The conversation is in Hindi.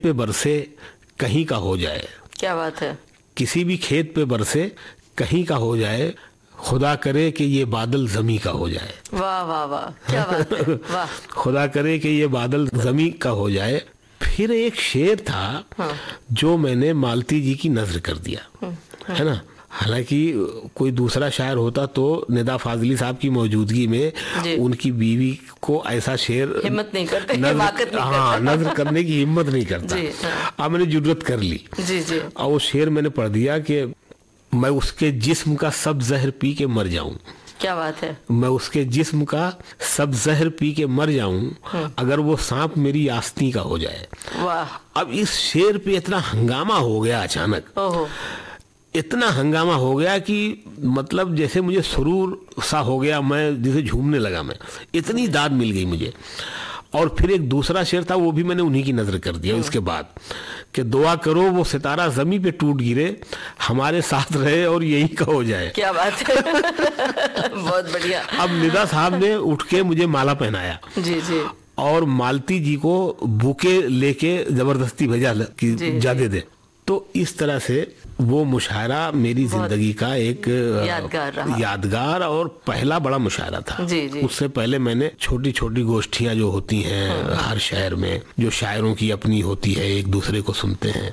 पे बरसे कहीं का हो जाए। क्या बात है। किसी भी खेत पे बरसे कहीं का हो जाए, खुदा करे कि ये बादल जमी का हो जाए। वाह वाह वाह, क्या बात है, वाह। खुदा करे कि ये बादल जमी का हो जाए। फिर एक शेर था जो मैंने मालती जी की नज्र कर दिया, है ना। हालांकि कोई दूसरा शायर होता तो निदा फाजली साहब की मौजूदगी में उनकी बीवी को ऐसा शेर हिम्मत नहीं करते, नज्र करने की हिम्मत नहीं करता। अब मैंने जुर्रत कर ली जी। और वो शेर मैंने पढ़ दिया कि मैं उसके जिस्म का सब जहर पी के मर जाऊं। क्या बात है। मैं उसके जिस्म का सब जहर पी के मर जाऊं अगर वो सांप मेरी आस्तीन का हो जाए। वाह। अब इस शेर पे इतना हंगामा हो गया अचानक, ओहो। इतना हंगामा हो गया कि मतलब जैसे मुझे सुरूर सा हो गया, मैं जैसे झूमने लगा, मैं इतनी दाद मिल गई मुझे। और फिर एक दूसरा शेर था, वो भी मैंने उन्हीं की नजर कर दिया इसके बाद, कि दुआ करो वो सितारा जमी पे टूट गिरे, हमारे साथ रहे और यही का हो जाए। क्या बात है। बहुत बढ़िया। अब निदा साहब ने उठ के मुझे माला पहनाया जी और मालती जी को बुके लेके जबरदस्ती भेजा कि जा दे दे। तो इस तरह से वो मुशायरा मेरी जिंदगी का एक यादगार और पहला बड़ा मुशायरा था। जी। उससे पहले मैंने छोटी छोटी गोष्ठियां जो होती हैं हर शहर में, जो शायरों की अपनी होती है, एक दूसरे को सुनते हैं,